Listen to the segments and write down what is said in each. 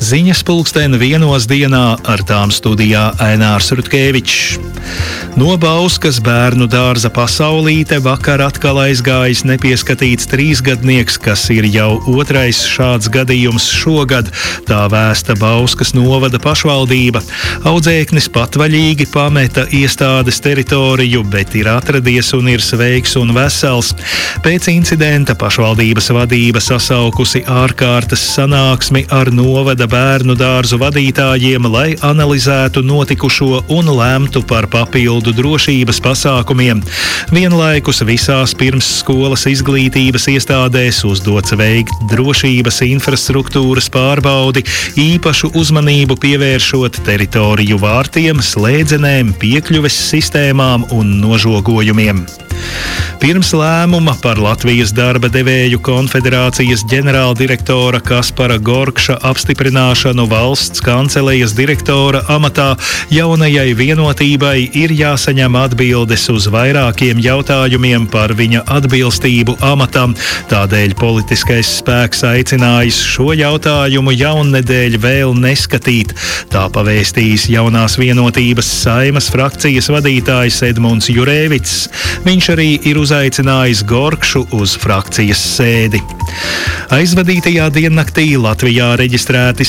Ziņas 1:01 dienā, ar tām studijā Ainārs Rutkevičs. No Bauskas bērnu dārza Pasaulīte vakar atkal aizgājis nepieskatīts 3-gadnieks, kas ir jau otrais šāds gadījums šogad, tā vēsta Bauskas novada pašvaldība. Audzēknis patvaļīgi pameta iestādes teritoriju, bet ir atradies un ir sveiks un vesels. Pēc incidenta pašvaldības vadība sasaukusi ārkārtas sanāksmi ar novada bērnu dārzu vadītājiem, lai analizētu notikušo un lemtu par papildu drošības pasākumiem. Vienlaikus visās pirmsskolas izglītības iestādēs uzdots veikt drošības infrastruktūras pārbaudi, īpašu uzmanību pievēršot teritoriju vārtiem, slēdzenēm, piekļuves sistēmām un nožogojumiem. Pirms lēmuma par Latvijas darba devēju konfederācijas ģenerāldirektora Kaspara Gorkša apstiprināšanu valsts kancelejas direktora amatā jaunajai vienotībai ir jāsaņem atbildes uz vairākiem jautājumiem par viņa atbilstību amatam. Tādēļ politiskais spēks aicinājis šo jautājumu jaunnedēļ vēl neskatīt. Tā pavēstījis jaunās vienotības Saeimas frakcijas vadītājs Edmunds Jurēvics. Viņš arī ir uzaicinājis Gorkšu uz frakcijas sēdi. Aizvadītajā diennaktī Latvijā reģistrēti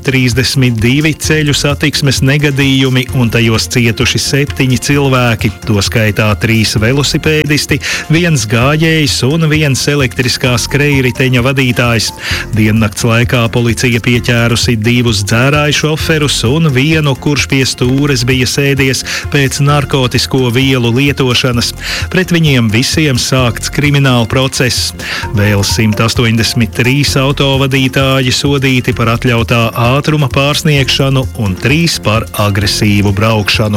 132 ceļu satiksmes negadījumi un tajos cietuši 7 cilvēki, to skaitā 3 velosipēdisti, 1 gājējs un 1 elektriskā skrejriteņa vadītājs. Diennakts laikā policija pieķērusi 2 dzērāju šoferus un 1, kurš pie stūres bija sēdies pēc narkotisko vielu lietošanas. Pret viņiem visiem sākts krimināla process. Vēl 183 autovadītāji sodīti par atļautā ātruma pārsniegšanu un 3 par agresīvu braukšanu.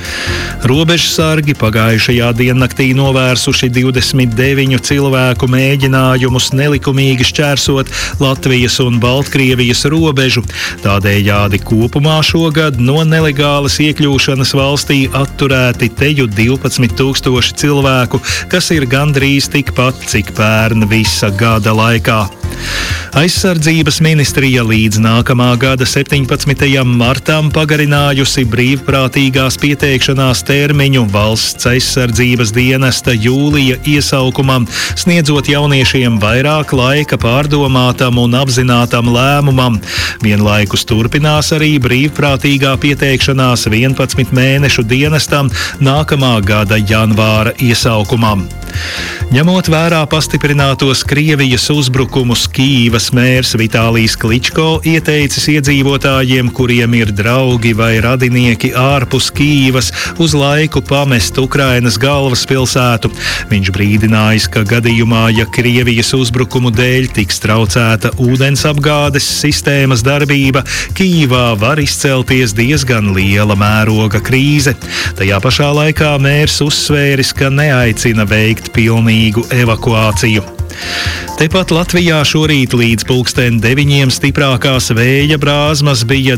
Robežsargi pagājušajā diennaktī novērsuši 29 cilvēku mēģinājumus nelikumīgi šķērsot Latvijas un Baltkrievijas robežu. Tādējādi kopumā šogad no nelegālas iekļūšanas valstī atturēti teju 12 000 cilvēku, kas ir gandrīz tikpat, cik pērn visa gada laikā. Aizsardzības ministrija līdz nākamā gada 17. martam pagarinājusi brīvprātīgās pieteikšanās termiņu valsts aizsardzības dienesta jūlija iesaukumam, sniedzot jauniešiem vairāk laika pārdomātam un apzinātam lēmumam. Vienlaikus turpinās arī brīvprātīgā pieteikšanās 11 mēnešu dienestam nākamā gada janvāra iesaukumam. Ņemot vērā pastiprinātos Krievijas uzbrukumus, Kīivas mērs Vitālijs Kličko ieteicis iedzīvotājiem, kuriem ir draugi vai radinieki ārpus Kīivas, uz laiku pamest Ukrainas galvaspilsētu. Viņš brīdinājis, ka gadījumā, ja Krievijas uzbrukumu dēļ tiks traucēta ūdensapgādes sistēmas darbība, Kīivā var izcelties diezgan liela mēroga krīze. Tajā pašā laikā mērs uzsvēris, ka neaicina veikt pilnīgu evakuāciju. Tepat Latvijā šorīt līdz 9:00 stiprākās vēja brāzmas bija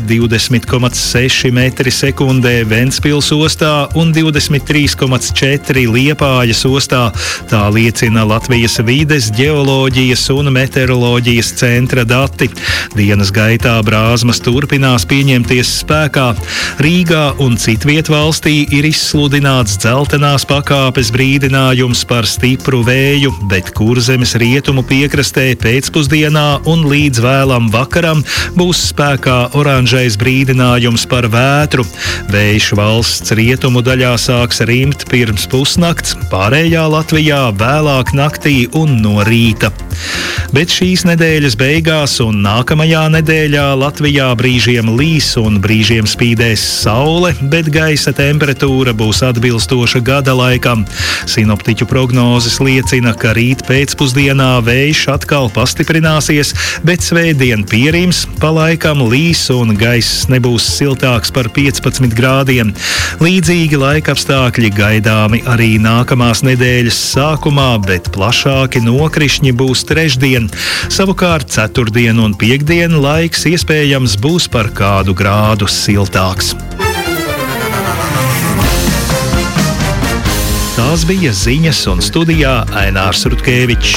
20,6 metri sekundē Ventspils ostā un 23,4 Liepājas ostā. Tā liecina Latvijas vides, ģeoloģijas un meteoroloģijas centra dati. Dienas gaitā brāzmas turpinās pieņemties spēkā. Rīgā un citviet valstī ir izsludināts dzeltenās pakāpes brīdinājums par stipru vēju, bet Kurzemes rietumu piekrastē pēcpusdienā un līdz vēlam vakaram būs spēkā oranžais brīdinājums par vētru. Vējš valsts rietumu daļā sāks rimt pirms pusnakts, pārējā Latvijā vēlāk naktī un no rīta. Bet šīs nedēļas beigās un nākamajā nedēļā Latvijā brīžiem līs un brīžiem spīdēs saule, bet gaisa temperatūra būs atbilstoša gada laikam. Sinoptiķu prognozes liecina, ka rīt pēcpusdienā vējš atkal pastiprināsies, bet svētdien pierims, pa laikam līs un gaiss nebūs siltāks par 15 grādiem. Līdzīgi laikapstākļi gaidāmi arī nākamās nedēļas sākumā, bet plašāki nokrišņi būs trešdien. Savukārt ceturtdien un piektdien laiks iespējams būs par kādu grādu siltāks. Tās bija ziņas un studijā Ainārs Rutkevičs.